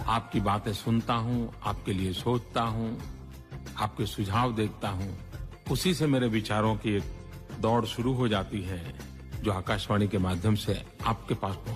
आपकी बातें सुनता हूँ, आपके लिए सोचता हूँ, आपके सुझाव देखता हूँ, उसी से मेरे विचारों की एक दौड़ शुरू हो जाती है, जो आकाशवाणी के माध्यम से आपके पास पहुँचती है।